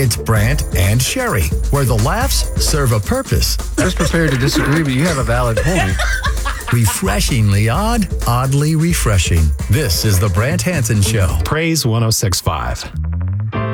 It's Brant and Sherry, where the laughs serve a purpose. I was prepared to disagree, but you have a valid point. Refreshingly odd, oddly refreshing. This is the Brant Hansen Show. Praise 106.5.